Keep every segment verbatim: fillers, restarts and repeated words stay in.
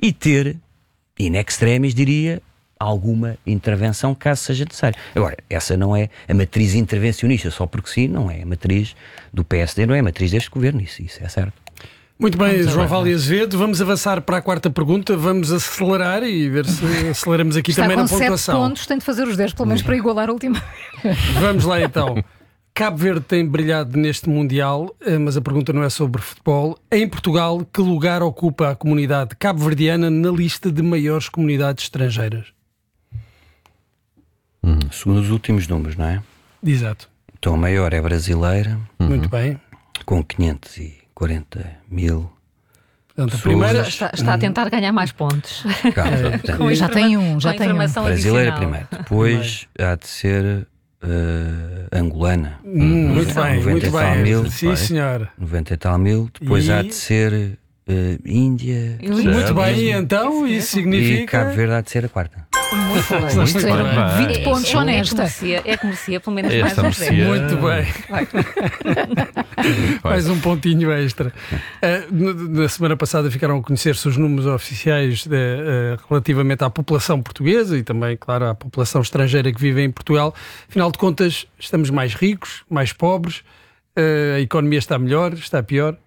e ter, in extremis, diria, alguma intervenção caso seja necessário. Agora, essa não é a matriz intervencionista, só porque sim, não é a matriz do P S D, não é a matriz deste governo, isso, isso é certo. Muito bem, vamos João Vale Azevedo, vamos avançar para a quarta pergunta, vamos acelerar e ver se aceleramos aqui Está também na com pontuação. sete pontos, tem de fazer os dez, pelo menos para igualar a última. Vamos lá então. Cabo Verde tem brilhado neste Mundial, mas a pergunta não é sobre futebol. Em Portugal, que lugar ocupa a comunidade cabo-verdiana na lista de maiores comunidades estrangeiras? Hum, segundo os últimos números, não é? Exato. Então a maior é brasileira. Muito bem. Com quinhentos e quarenta mil. Portanto, a primeira está, está a tentar ganhar mais pontos. Calma, portanto, já tem um, já tem um. Brasileira primeiro. Depois há de ser uh, angolana. Hum, muito bem, muito bem. Mil, Sim, vai, senhor. noventa e tal mil. Depois e... há de ser uh, Índia. Muito bem, e então isso significa... E Cabo Verde há de ser a quarta. Muito bem. Isto é vinte pontos só nesta. É que merecia pelo menos Esta mais merecia. um Muito bem. Mais um pontinho extra. Uh, na semana passada ficaram a conhecer-se os números oficiais de, uh, relativamente à população portuguesa e também, claro, à população estrangeira que vive em Portugal. Afinal de contas, estamos mais ricos, mais pobres, uh, a economia está melhor, está pior?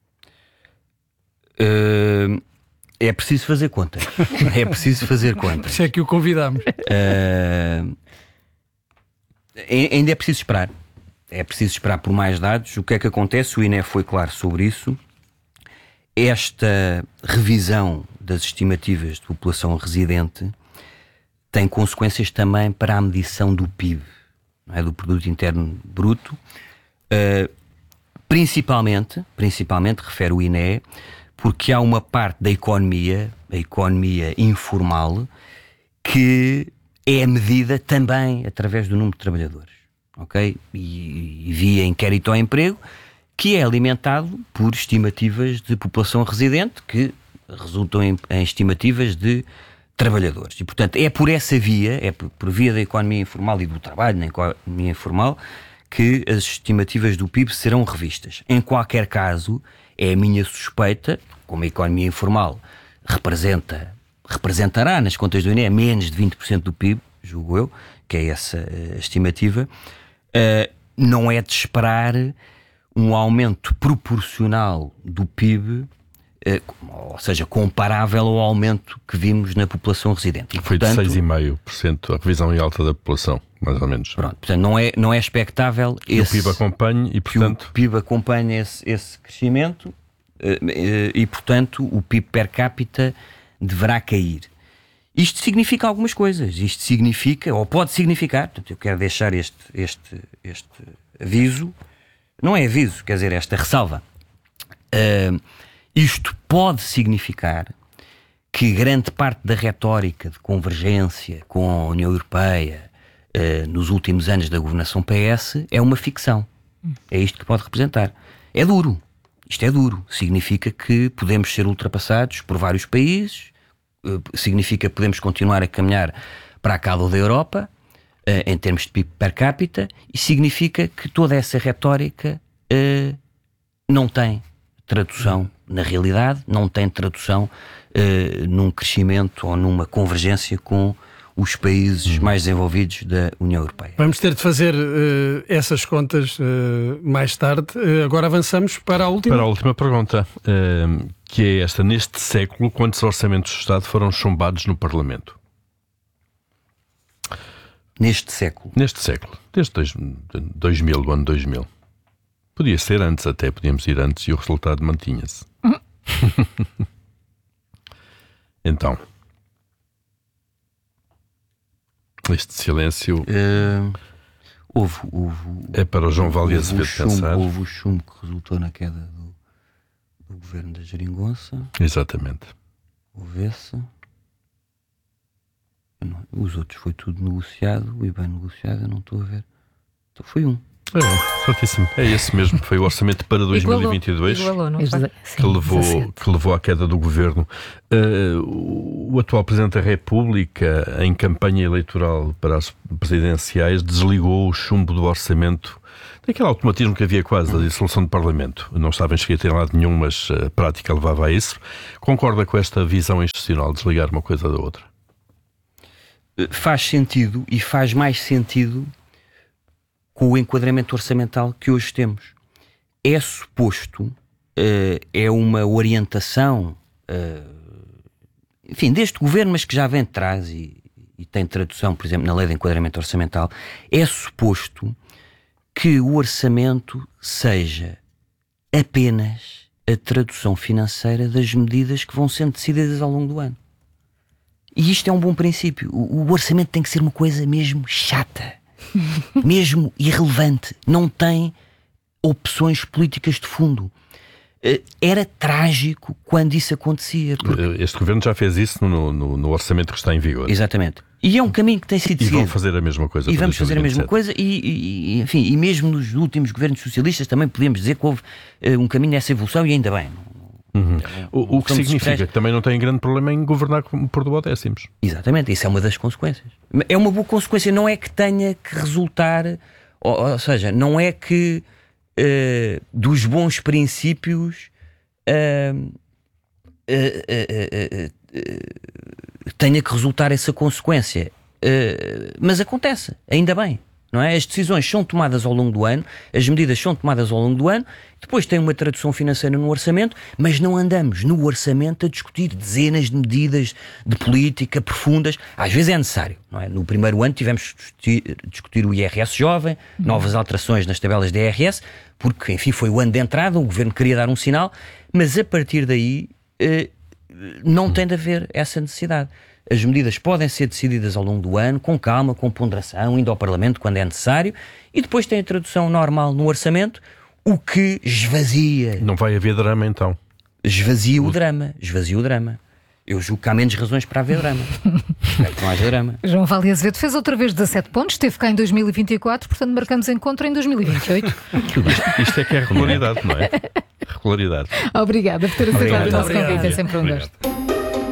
Uh... É preciso fazer contas. É preciso fazer contas. Por isso é que o convidamos. Uh, ainda é preciso esperar. É preciso esperar por mais dados. O que é que acontece? O I N E foi claro sobre isso. Esta revisão das estimativas de população residente tem consequências também para a medição do P I B, não é? Do Produto Interno Bruto. Uh, principalmente, principalmente, refere o I N E, porque há uma parte da economia, a economia informal, que é medida também através do número de trabalhadores, ok? E, e via inquérito ao emprego, que é alimentado por estimativas de população residente, que resultam em, em estimativas de trabalhadores. E, portanto, é por essa via, é por, por via da economia informal e do trabalho na economia informal, que as estimativas do P I B serão revistas. Em qualquer caso, é a minha suspeita, como a economia informal representa, representará nas contas do I N E menos de vinte por cento do P I B, julgo eu, que é essa uh, estimativa, uh, não é de esperar um aumento proporcional do P I B, uh, ou seja, comparável ao aumento que vimos na população residente. E, Foi portanto, de seis vírgula cinco por cento a revisão em alta da população, mais ou menos. Pronto, portanto, não é, não é expectável que esse, o P I B acompanhe e, portanto... que o P I B acompanhe esse, esse crescimento e, portanto, o P I B per capita deverá cair. Isto significa algumas coisas. Isto significa, ou pode significar, portanto, eu quero deixar este, este, este aviso, não é aviso, quer dizer, esta ressalva. Uh, isto pode significar que grande parte da retórica de convergência com a União Europeia uh, nos últimos anos da governação P S é uma ficção. É isto que pode representar. É duro. Isto é duro. Significa que podemos ser ultrapassados por vários países, uh, significa que podemos continuar a caminhar para a cauda da Europa, uh, em termos de P I B per capita, e significa que toda essa retórica uh, não tem tradução na realidade, não tem tradução uh, num crescimento ou numa convergência com os países uhum. mais desenvolvidos da União Europeia. Vamos ter de fazer uh, essas contas uh, mais tarde. Uh, agora avançamos para a última. Para a última pergunta, uh, que é esta. Neste século, quantos orçamentos de Estado foram chumbados no Parlamento? Neste século? Neste século. Desde dois, dois mil, o ano dois mil. Podia ser antes até, podíamos ir antes e o resultado mantinha-se. Uhum. Então... Este silêncio uh, houve, houve, é para o João Vale Azevedo pensar. Houve o chumbo que resultou na queda do, do governo da Geringonça. Exatamente. Houve esse. Não, os outros foi tudo negociado e bem negociado, eu não estou a ver. Então foi um. É, certíssimo. É esse mesmo. Foi o orçamento para dois mil e vinte e dois igualou, não foi? que, levou, que levou à queda do governo. Uh, o atual Presidente da República, em campanha eleitoral para as presidenciais, desligou o chumbo do orçamento Aquele automatismo que havia quase da dissolução do Parlamento. Não estava inscrito em lado nenhum, mas a prática levava a isso. Concorda com esta visão institucional de desligar uma coisa da outra? Faz sentido, e faz mais sentido com o enquadramento orçamental que hoje temos. É suposto, uh, é uma orientação, uh, enfim, deste governo, mas que já vem de trás e, e tem tradução, por exemplo, na lei de enquadramento orçamental, é suposto que o orçamento seja apenas a tradução financeira das medidas que vão sendo decididas ao longo do ano. E isto é um bom princípio. O, o orçamento tem que ser uma coisa mesmo chata, mesmo irrelevante. Não tem opções políticas de fundo. Era trágico quando isso acontecia. Porque... Este governo já fez isso no, no, no orçamento que está em vigor. Exatamente. E é um caminho que tem sido E seguido. vão fazer a mesma coisa. E vamos fazer a mesma coisa. E, e, enfim, e mesmo nos últimos governos socialistas também podemos dizer que houve uh, um caminho nessa evolução, e ainda bem. Uhum. O, o que significa que também não tem grande problema em governar por duodécimos. Exatamente, isso é uma das consequências. É uma boa consequência, não é que tenha que resultar, ou, ou seja, não é que uh, dos bons princípios uh, uh, uh, uh, uh, tenha que resultar essa consequência. Uh, mas acontece, ainda bem. Não é? As decisões são tomadas ao longo do ano, as medidas são tomadas ao longo do ano, depois tem uma tradução financeira no orçamento, mas não andamos no orçamento a discutir dezenas de medidas de política profundas. Às vezes é necessário. Não é? No primeiro ano tivemos que discutir, discutir o I R S jovem, novas alterações nas tabelas de I R S, porque, enfim, foi o ano de entrada, o governo queria dar um sinal, mas a partir daí eh, não tem de haver essa necessidade. As medidas podem ser decididas ao longo do ano, com calma, com ponderação, indo ao Parlamento quando é necessário, e depois tem a tradução normal no orçamento, o que esvazia. Não vai haver drama, então? Esvazia o drama, esvazia o drama. Eu julgo que há menos razões para haver drama. Espero que não haja drama. João Vale Azevedo fez outra vez dezassete pontos, esteve cá em dois mil e vinte e quatro, portanto marcamos encontro em dois mil e vinte e oito. isto, isto é que é regularidade, não é? Regularidade. Obrigada por ter aceitado o nosso convite, é sempre um Obrigado. gosto.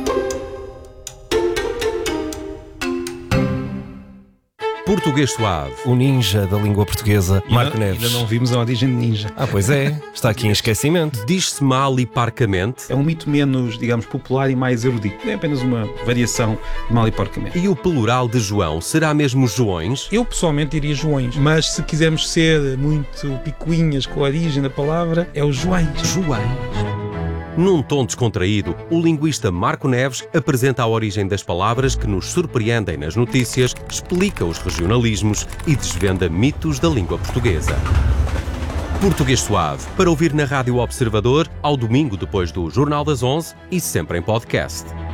Português Suave, o ninja da língua portuguesa, Marco ainda, Neves. Ainda não vimos a origem de ninja. Ah, pois é, está aqui em esquecimento. Diz-se mal e parcamente. É um mito menos, digamos, popular e mais erudito. É apenas uma variação de mal e porcamente. E o plural de João será mesmo Joões? Eu pessoalmente diria Joões, mas se quisermos ser muito picuinhas com a origem da palavra, é o Joões. Joões. Num tom descontraído, o linguista Marco Neves apresenta a origem das palavras que nos surpreendem nas notícias, explica os regionalismos e desvenda mitos da língua portuguesa. Português Suave, para ouvir na Rádio Observador, ao domingo depois do Jornal das onze e sempre em podcast.